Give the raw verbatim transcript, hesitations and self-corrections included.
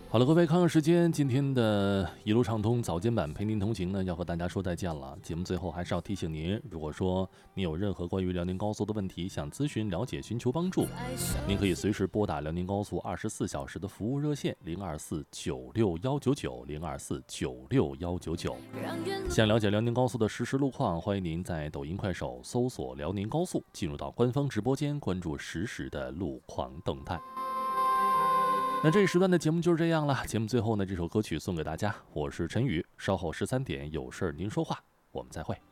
好了，各位，看看时间，今天的一路畅通早间版陪您同行呢，要和大家说再见了。节目最后还是要提醒您，如果说你有任何关于辽宁高速的问题，想咨询、了解、寻求帮助，您可以随时拨打辽宁高速二十四小时的服务热线零二四九六幺九九零二四九六幺九九。想了解辽宁高速的实时路况，欢迎您在抖音、快手搜索辽宁高速，进入到官方直播间，关注实时的路况动态。那这一时段的节目就是这样了。节目最后呢，这首歌曲送给大家，我是陈宇。稍后十三点有事儿您说话，我们再会。